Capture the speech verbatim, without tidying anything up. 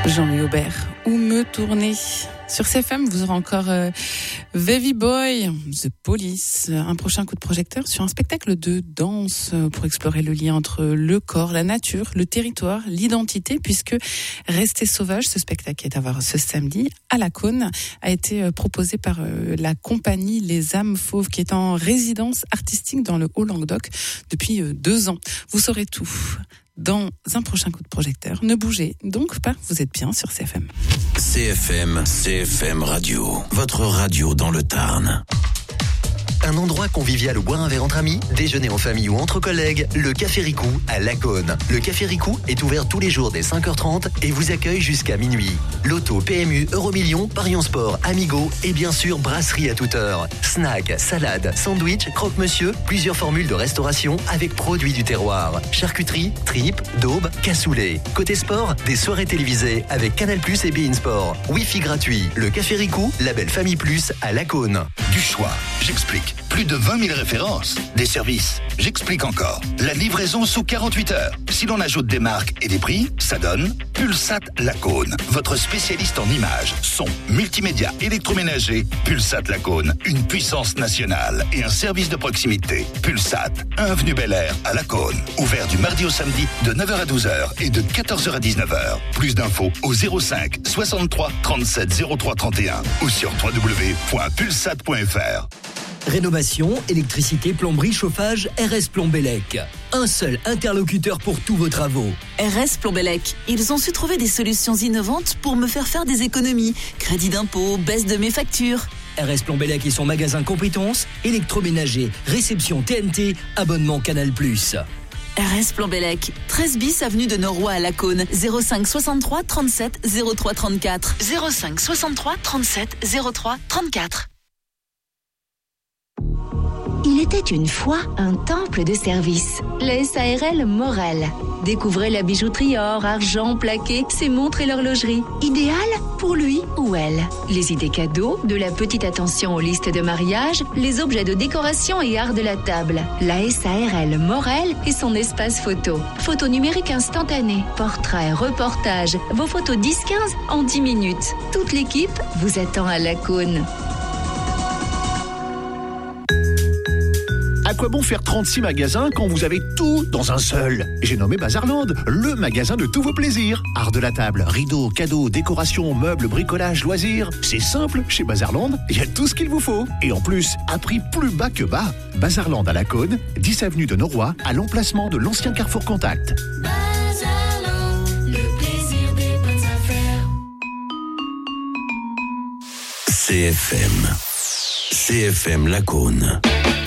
Jean-Louis Aubert, où me tourner? Sur C F M, vous aurez encore euh, Wavy Boy, The Police, un prochain coup de projecteur sur un spectacle de danse pour explorer le lien entre le corps, la nature, le territoire, l'identité, puisque Rester sauvage, ce spectacle est à voir ce samedi à la Cône, a été proposé par euh, la compagnie Les Âmes Fauves, qui est en résidence artistique dans le Haut-Languedoc depuis euh, deux ans. Vous saurez tout dans un prochain coup de projecteur. Ne bougez donc pas, vous êtes bien sur C F M. C F M, C F M Radio, votre radio dans le Tarn. Un endroit convivial où boire un verre entre amis, déjeuner en famille ou entre collègues, le Café Ricou à La Cône. Le Café Ricou est ouvert tous les jours dès cinq heures trente et vous accueille jusqu'à minuit. Loto, P M U, Euromillions, Parions Sport, Amigo et bien sûr brasserie à toute heure. Snack, salade, sandwich, croque-monsieur, plusieurs formules de restauration avec produits du terroir. Charcuterie, tripes, daube, cassoulet. Côté sport, des soirées télévisées avec Canal plus et beIN Sport. Wi-Fi gratuit. Le Café Ricou, label Famille Plus à La Cône. Du choix, j'explique. Plus de vingt mille références. Des services, j'explique encore. La livraison sous quarante-huit heures. Si l'on ajoute des marques et des prix, ça donne Pulsat La Cône. Votre spécialiste en images, son, multimédia, électroménager. Pulsat La Cône, une puissance nationale et un service de proximité. Pulsat, un avenue Bel Air à La Cône. Ouvert du mardi au samedi de neuf heures à douze heures et de quatorze heures à dix-neuf heures. Plus d'infos au zéro cinq soixante-trois trente-sept zéro trois trente et un ou sur w w w point pulsat point f r. Rénovation, électricité, plomberie, chauffage, R S Plombellec. Un seul interlocuteur pour tous vos travaux. R S Plombellec. Ils ont su trouver des solutions innovantes pour me faire faire des économies. Crédit d'impôt, baisse de mes factures. R S Plombellec et son magasin compétences, électroménager, réception T N T, abonnement Canal plus. R S Plombellec, treize bis avenue de Noroy à La Cône, zéro cinq soixante-trois trente-sept zéro trois trente-quatre. zéro cinq soixante-trois trente-sept zéro trois trente-quatre. Il était une fois un temple de service, la S A R L Morel. Découvrez la bijouterie or, argent, plaqué, ses montres et l'horlogerie. Idéal pour lui ou elle. Les idées cadeaux, de la petite attention aux listes de mariage, les objets de décoration et art de la table. La S A R L Morel et son espace photo. Photo numérique instantanée, portraits, reportages, vos photos dix quinze en dix minutes. Toute l'équipe vous attend à La Cône. À quoi bon faire trente-six magasins quand vous avez tout dans un seul? J'ai nommé Bazarland, le magasin de tous vos plaisirs. Art de la table, rideaux, cadeaux, décorations, meubles, bricolage, loisirs. C'est simple, chez Bazarland, il y a tout ce qu'il vous faut. Et en plus, à prix plus bas que bas. Bazarland à La Cône, dix avenue de Noroy, à l'emplacement de l'ancien Carrefour Contact. Bazarland, le plaisir des bonnes affaires. C F M. C F M La Cône.